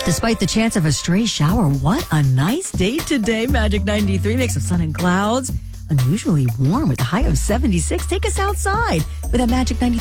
Despite the chance of a stray shower, what a nice day today. Magic 93, mix of sun and clouds. Unusually warm with a high of 76. Take us outside with that Magic 93.